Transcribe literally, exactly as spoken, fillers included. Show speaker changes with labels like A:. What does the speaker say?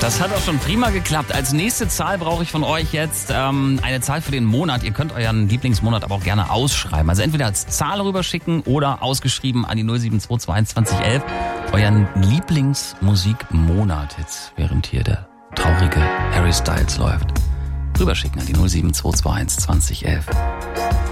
A: Das hat auch schon prima geklappt. Als nächste Zahl brauche ich von euch jetzt ähm, eine Zahl für den Monat. Ihr könnt euren Lieblingsmonat aber auch gerne ausschreiben. Also entweder als Zahl rüberschicken oder ausgeschrieben an die null sieben zwei zwei zwanzig elf. Euren Lieblingsmusikmonat jetzt, während hier der traurige Harry Styles läuft. Rüberschicken an die null sieben zwei zwei zwanzig elf.